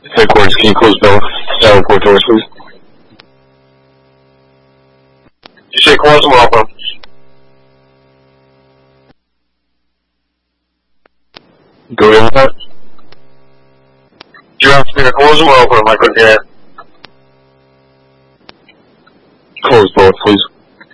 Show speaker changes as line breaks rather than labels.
Headquarters, can you close both airport doors, please? You say close them open. Go ahead with that. You have to close them open, I couldn't hear. Close both, please.